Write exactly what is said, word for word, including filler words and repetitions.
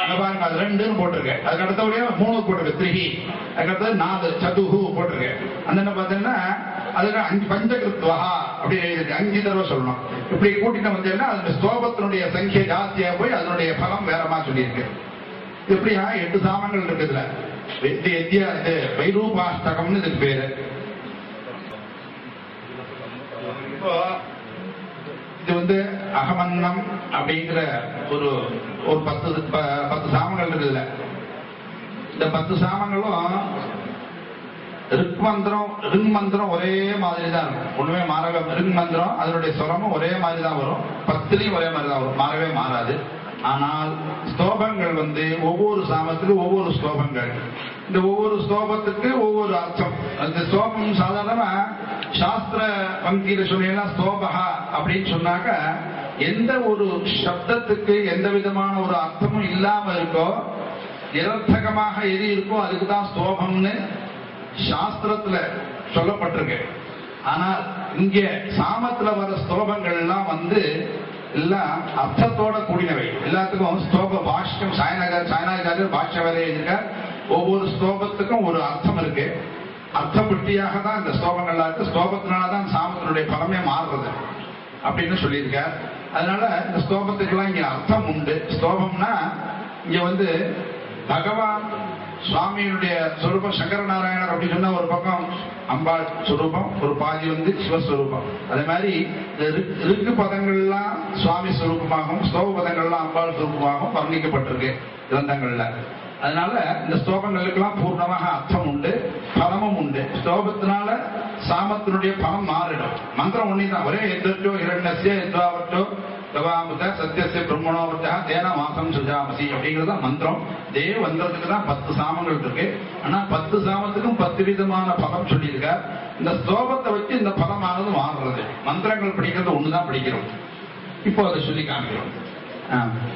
பாருங்க அது ரெண்டுன்னு போட்டிருக்கேன். அதுக்கு அடுத்தபடியா மூணு போட்டிருக்கு, திரிஹி. அதுக்கு அடுத்தது நாலு, சதுஹு போட்டிருக்கேன். அந்த என்ன பார்த்தீங்கன்னா அதுக்கு அஞ்சு பஞ்சகிருத்வா அப்படி எழுதிருக்கு, அஞ்சு தடவை சொல்லணும். இப்படி கூட்டிட்டு வந்தீங்கன்னா அதனுடைய ஸ்தோபத்தினுடைய சங்கிய ஜாஸ்தியா போய் அதனுடைய பலம் வேறமா சொல்லியிருக்கு. இப்படியா எட்டு சாமங்கள் இருக்குதுல. இது வைரூபாஷ்டகம்னு இதுக்கு பேரு. இப்போ இது வந்து அகமன்னம் அப்படிங்கிற ஒரு ஒரு பத்து பத்து சாமங்கள் இருக்குதுல. இந்த பத்து சாமங்களும் ரிக் மந்திரம் ரிங் மந்திரம் ஒரே மாதிரி தான் இருக்கும், ஒண்ணுமே மாறவே. ரிங் மந்திரம் அதனுடைய சுரமும் ஒரே மாதிரி தான் வரும், பத்துலையும் ஒரே மாதிரி தான் வரும், மாறவே மாறாது. ஆனால் ஸ்லோகங்கள் வந்து ஒவ்வொரு சாமத்துக்கும் ஒவ்வொரு ஸ்லோகங்கள். இந்த ஒவ்வொரு ஸ்லோகத்துக்கு ஒவ்வொரு அர்த்தம். அந்த ஸ்லோகம் சாதாரணமா சாஸ்திர பங்கியில சொன்னீங்கன்னா ஸ்லோபகா அப்படின்னு சொன்னாக்க எந்த ஒரு சப்தத்துக்கு எந்த விதமான ஒரு அர்த்தமும் இல்லாம இருக்கோ, நிரர்த்தகமாக எது இருக்கோ அதுக்குதான் ஸ்லோகம்னு சாஸ்திரத்துல சொல்லப்பட்டிருக்கு. ஆனால் இங்க சாமத்துல வர ஸ்லோகங்கள் எல்லாம் வந்து எல்லாம் அர்த்தத்தோட கூடினவை. எல்லாத்துக்கும் ஸ்லோக பாஷ்யம் சாயநகர் சாயநாயகர் பாஷ்ய வேலை இருக்க. ஒவ்வொரு ஸ்லோகத்துக்கும் ஒரு அர்த்தம் இருக்கு. அர்த்தப்பட்டியாக தான் இந்த ஸ்லோகங்கள்லாம் இருக்கு. ஸ்லோகத்தினாலதான் சாமத்தினுடைய பலமே மாறுறது அப்படின்னு சொல்லியிருக்க. அதனால இந்த ஸ்லோகத்துக்கெல்லாம் இங்க அர்த்தம் உண்டு. ஸ்லோகம்னா இங்க வந்து பகவான் சுவாமியினுடைய சொரூபம் சங்கர நாராயணர் அப்படின்னு சொன்னா ஒரு பக்கம் அம்பாள் சொரூபம், ஒரு பாதி வந்து சிவஸ்வரூபம். அதே மாதிரி இந்த ரிக்கு பதங்கள்லாம் சுவாமி ஸ்வரூபமாகவும் ஸ்லோக பதங்கள்லாம் அம்பாள் ஸ்வரூபமாகவும் வர்ணிக்கப்பட்டிருக்கு கிரந்தங்கள்ல. அதனால இந்த ஸ்லோகங்களுக்கெல்லாம் பூர்ணமாக அர்த்தம் உண்டு, பலமும் உண்டு. ஸ்லோகத்தினால சாமத்தினுடைய பலம் மாறிடும். மந்திரம் ஒன்னிதான், ஒரே எத்தோ இரண்டசிய எத்வாவற்றோ கவாமுத சத்தியசிய பிரம்மணோவர்த்தா தேன மாசம் சுஜாமசி அப்படிங்கிறது மந்திரம். இதே மந்திரத்துக்கு தான் பத்து சாமங்கள் இருக்கு. ஆனா பத்து சாமத்துக்கும் பத்து விதமான பலம் சொல்லியிருக்க. இந்த ஸ்லோகத்தை வச்சு இந்த பலமானது மாறுறது. மந்திரங்கள் படிக்கிறது ஒண்ணுதான் படிக்கிறோம். இப்போ அதை சொல்லி காமிக்கிறோம்.